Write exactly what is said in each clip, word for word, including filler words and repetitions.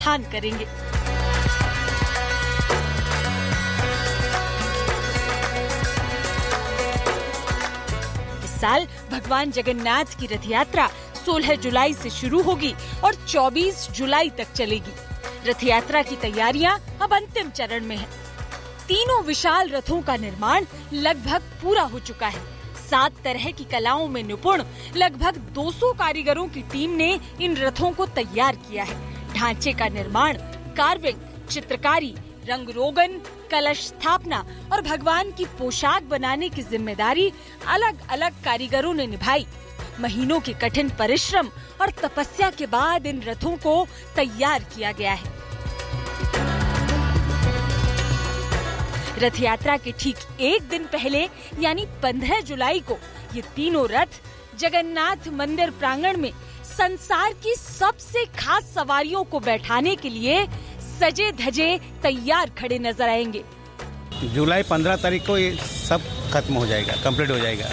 स्थान करेंगे। इस साल भगवान जगन्नाथ की रथ यात्रा सोलह जुलाई से शुरू होगी और चौबीस जुलाई तक चलेगी। रथ यात्रा की तैयारियां अब अंतिम चरण में है। तीनों विशाल रथों का निर्माण लगभग पूरा हो चुका है। सात तरह की कलाओं में निपुण लगभग दो सौ कारीगरों की टीम ने इन रथों को तैयार किया है। ढांचे का निर्माण, कार्विंग, चित्रकारी, रंग रोगन, कलश स्थापना और भगवान की पोशाक बनाने की जिम्मेदारी अलग अलग कारीगरों ने निभाई। महीनों के कठिन परिश्रम और तपस्या के बाद इन रथों को तैयार किया गया है। रथ यात्रा के ठीक एक दिन पहले यानी पंद्रह जुलाई को ये तीनों रथ जगन्नाथ मंदिर प्रांगण में संसार की सबसे खास सवारियों को बैठाने के लिए सजे धजे तैयार खड़े नजर आएंगे। जुलाई पंद्रह तारीख को ये सब खत्म हो जाएगा, कंप्लीट हो जाएगा।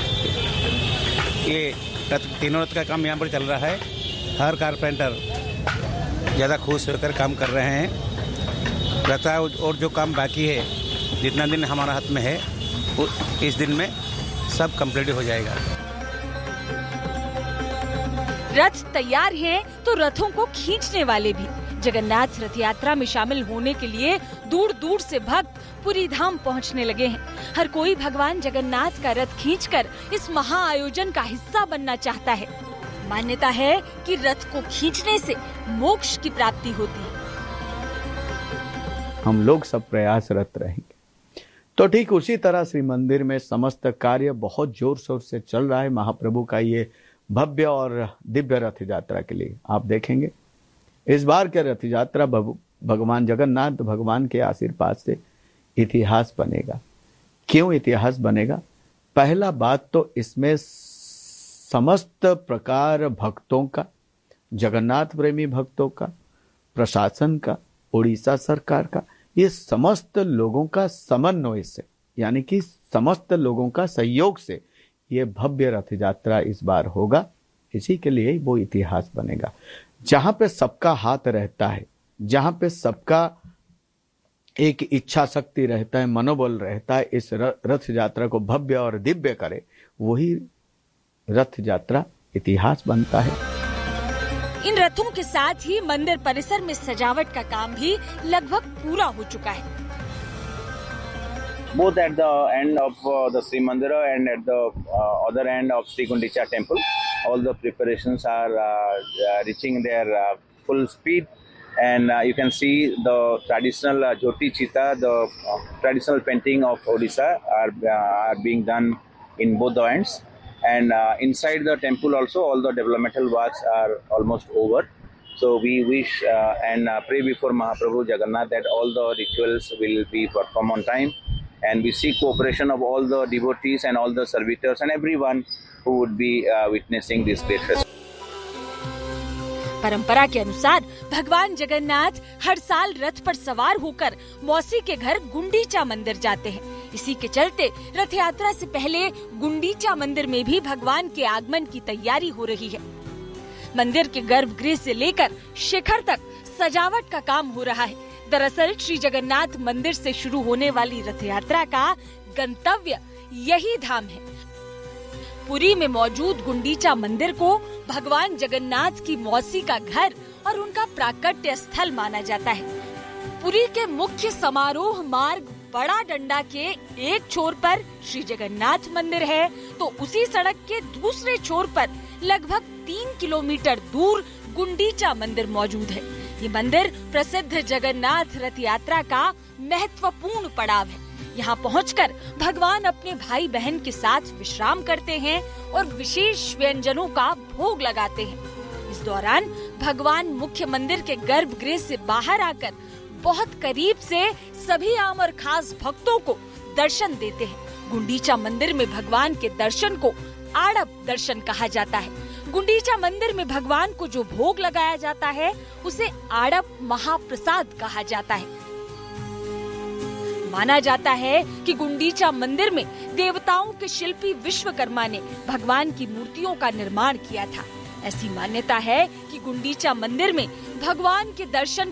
ये रथ, तीनों रथ का काम यहाँ पर चल रहा है। हर कारपेंटर ज़्यादा खुश होकर काम कर रहे हैं। रथ और जो काम बाकी है, जितना दिन हमारा हाथ में है, वो इस दिन में सब कंप्लीट हो जाएगा। रथ तैयार हैं तो रथों को खींचने वाले भी। जगन्नाथ रथ यात्रा में शामिल होने के लिए दूर दूर से भक्त पुरी धाम पहुंचने लगे हैं। हर कोई भगवान जगन्नाथ का रथ खींचकर इस महा आयोजन का हिस्सा बनना चाहता है। मान्यता है कि रथ को खींचने से मोक्ष की प्राप्ति होती है। हम लोग सब प्रयासरत रहेंगे। तो ठीक उसी तरह श्री मंदिर में समस्त कार्य बहुत जोर शोर से चल रहा है। महाप्रभु का ये भव्य और दिव्य रथ यात्रा के लिए आप देखेंगे इस बार के रथ यात्रा भगवान जगन्नाथ भगवान के आशीर्वाद से इतिहास बनेगा। क्यों इतिहास बनेगा? पहला बात तो इसमें समस्त प्रकार भक्तों का, जगन्नाथ प्रेमी भक्तों का, प्रशासन का, उड़ीसा सरकार का, ये समस्त लोगों का समन्वय से, यानी कि समस्त लोगों का सहयोग से ये भव्य रथ यात्रा इस बार होगा। इसी के लिए वो इतिहास बनेगा। जहां पे सबका हाथ रहता है, जहां पे सबका एक इच्छा शक्ति रहता है, मनोबल रहता है, इस रथ यात्रा को भव्य और दिव्य करे, वही रथ यात्रा इतिहास बनता है। इन रथों के साथ ही मंदिर परिसर में सजावट का काम भी लगभग पूरा हो चुका है। Both at the end of uh, the Sri Mandira and at the uh, other end of Sri Gundicha temple, all the preparations are uh, uh, reaching their uh, full speed, and uh, you can see the traditional uh, Jyoti Chita, the uh, traditional painting of Odisha are, uh, are being done in both the ends, and uh, inside the temple also all the developmental works are almost over. So we wish uh, and uh, pray before Mahaprabhu Jagannath that all the rituals will be performed on time. And we seek cooperation of all the devotees and all the servitors and everyone who would be uh, witnessing this great festival. परंपरा के अनुसार भगवान जगन्नाथ हर साल रथ पर सवार होकर मौसी के घर गुंडीचा मंदिर जाते हैं। इसी के चलते रथ यात्रा से पहले गुंडीचा मंदिर में भी भगवान के आगमन की तैयारी हो रही है। मंदिर के गर्भगृह से लेकर शिखर तक सजावट का काम हो रहा है। दरअसल श्री जगन्नाथ मंदिर से शुरू होने वाली रथ यात्रा का गंतव्य यही धाम है। पुरी में मौजूद गुंडीचा मंदिर को भगवान जगन्नाथ की मौसी का घर और उनका प्राकट्य स्थल माना जाता है। पुरी के मुख्य समारोह मार्ग बड़ा डंडा के एक छोर पर श्री जगन्नाथ मंदिर है, तो उसी सड़क के दूसरे छोर पर लगभग तीन किलोमीटर दूर गुंडीचा मंदिर मौजूद है। ये मंदिर प्रसिद्ध जगन्नाथ रथ यात्रा का महत्वपूर्ण पड़ाव है। यहाँ पहुंचकर भगवान अपने भाई बहन के साथ विश्राम करते हैं और विशेष व्यंजनों का भोग लगाते हैं। इस दौरान भगवान मुख्य मंदिर के गर्भगृह से बाहर आकर बहुत करीब से सभी आम और खास भक्तों को दर्शन देते हैं। गुंडीचा मंदिर में भगवान के दर्शन को आड़प दर्शन कहा जाता है। गुंडीचा मंदिर में भगवान को जो भोग लगाया जाता है उसे आड़प महाप्रसाद कहा जाता है। माना जाता है कि गुंडीचा मंदिर में देवताओं के शिल्पी विश्वकर्मा ने भगवान की मूर्तियों का निर्माण किया था। ऐसी मान्यता है कि गुंडीचा मंदिर में भगवान के दर्शन